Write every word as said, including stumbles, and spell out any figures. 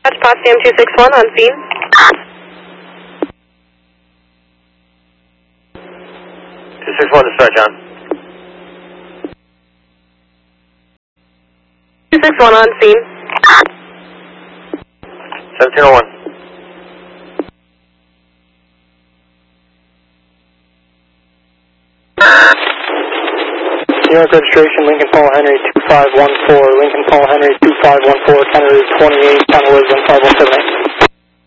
That's Potsdam two six one on scene. two six one to start, John. two six one on scene. seventeen oh one. New York registration, Lincoln Paul Henry two five one four, Lincoln Paul Henry two five one four, Kennedy twenty-eight, County Lisbon five one seven eight.